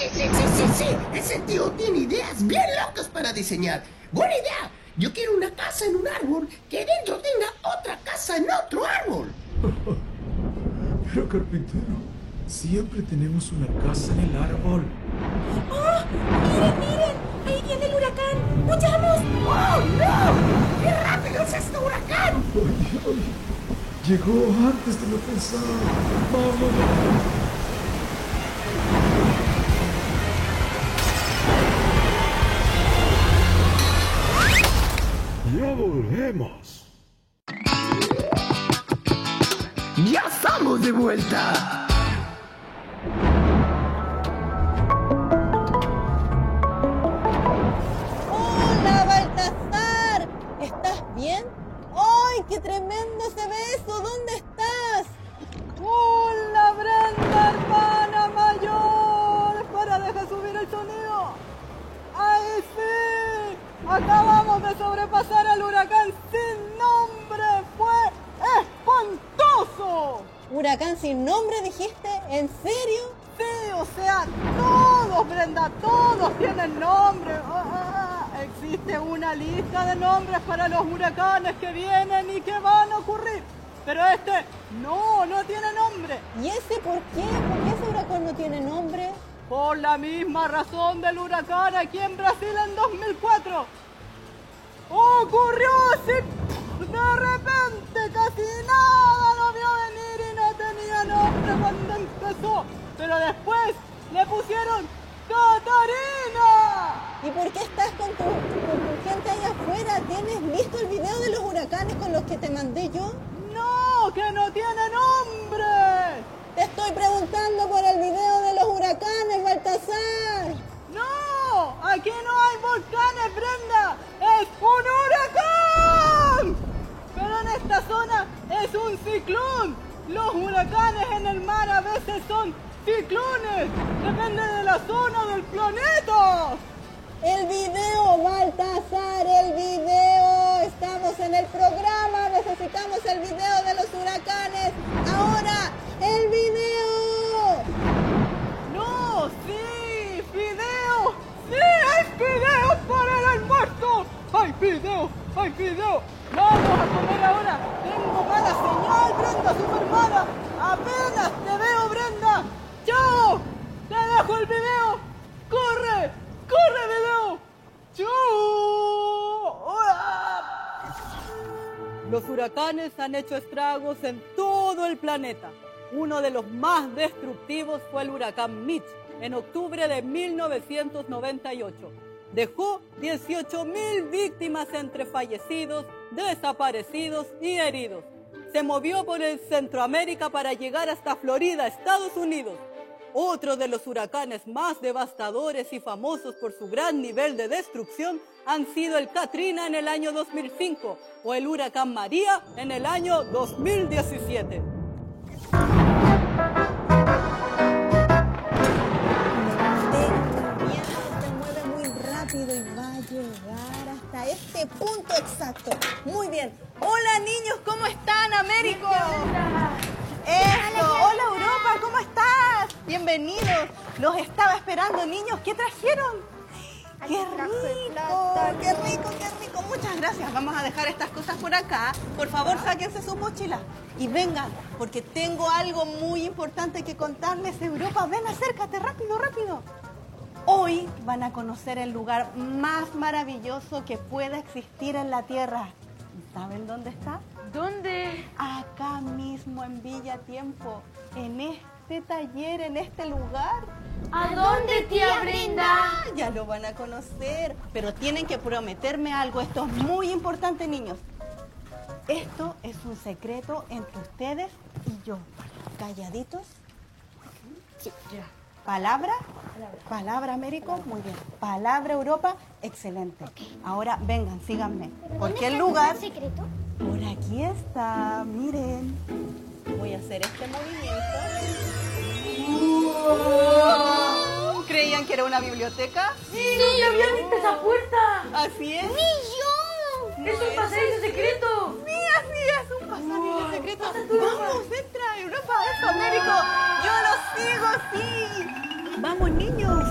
Sí. Ese tío tiene ideas bien locas para diseñar. Buena idea. Yo quiero una casa en un árbol que dentro tenga otra casa en otro árbol. Pero carpintero, siempre tenemos una casa en el árbol. ¡Oh! ¡Miren! ¡Ahí viene el huracán! ¡Huyamos! ¡Oh, no! ¡Qué rápido es este huracán! Ay. Llegó antes de lo pensado. ¡Vamos! ¡Ya volvemos! ¡Ya estamos de vuelta! ¡Hola, Baltasar! ¿Estás bien? ¡Ay, qué tremendo se ve eso! ¿Dónde estás? ¡Hola, Brenda, hermana mayor! Espera, deja subir el sonido. ¡Ay, sí! Acabamos de sobrepasar al huracán sin nombre. ¡Fue espantoso! ¿Huracán sin nombre dijiste? ¿En serio? Sí, o sea, todos, Brenda, todos tienen nombre. Existe una lista de nombres para los huracanes que vienen y que van a ocurrir. Pero este no tiene nombre. ¿Y ese por qué? ¿Por qué ese huracán no tiene nombre? Por la misma razón del huracán aquí en Brasil en 2004. Ocurrió así de repente, casi nada lo vio venir y no tenía nombre cuando empezó. Pero después le pusieron Catarina. ¿Y por qué estás con tu gente allá afuera? ¿Tienes listo el video de los huracanes con los que te mandé yo? ¡No, que no tiene nombre! Te estoy preguntando por el video de los huracanes, Baltasar. ¡No! ¡Aquí no hay volcanes, Brenda! ¡Es un huracán! Pero en esta zona es un ciclón. Los huracanes en el mar a veces son ciclones. Depende de la zona del planeta. El video, Baltasar, el video. Estamos en el programa. Necesitamos el video de los huracanes. Ahora, el video. No, sí, video. Sí, hay video para el almuerzo. Hay video. Vamos a comer ahora. Tengo mala señal, Brenda, super mala. Apenas te veo, Brenda. ¡Chao! Te dejo el video. ¡Corre, video! ¡Chao! Los huracanes han hecho estragos en todo el planeta. Uno de los más destructivos fue el huracán Mitch en octubre de 1998. Dejó 18.000 víctimas entre fallecidos, desaparecidos y heridos. Se movió por el Centroamérica para llegar hasta Florida, Estados Unidos. Otro de los huracanes más devastadores y famosos por su gran nivel de destrucción han sido el Katrina en el año 2005 o el huracán María en el año 2017. Y va a llegar hasta este punto exacto. Muy bien. Hola, niños, ¿cómo están, Américo? Eso. Hola, Europa, ¿cómo estás? Bienvenidos. Los estaba esperando, niños. ¿Qué trajeron? ¡Qué rico! Muchas gracias. Vamos a dejar estas cosas por acá. Por favor, sáquense sus mochilas y vengan, porque tengo algo muy importante que contarles, Europa. Ven, acércate, rápido. Hoy van a conocer el lugar más maravilloso que pueda existir en la Tierra. ¿Saben dónde está? ¿Dónde? Acá mismo en Villa Tiempo, en este taller, en este lugar. ¿A dónde, tía Brenda? Ya lo van a conocer, pero tienen que prometerme algo. Esto es muy importante, niños. Esto es un secreto entre ustedes y yo. ¿Calladitos? Sí, ya. ¿Palabra? Palabra, Américo, muy bien. Palabra, Europa, excelente. Ahora vengan, síganme. Porque el lugar... secreto? Por aquí está, miren. Voy a hacer este movimiento. ¡Wow! ¿Creían que era una biblioteca? ¡Sí! ¡Ya había visto esa puerta! Así es. ¡Ni yo! ¡Es un pasadizo secreto! Sí, así es, un pasadizo secreto. Vamos, entra, Europa, eso, Américo. Yo lo sigo, sí. Vamos, niños.